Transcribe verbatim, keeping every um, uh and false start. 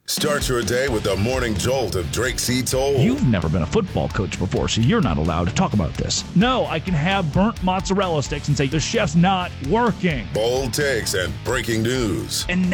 Start your day with the morning jolt of Drake C. Toll. You've never been a football coach before, so you're not allowed to talk about this. No, I can have burnt mozzarella sticks and say the chef's not working. Bold takes and breaking news. And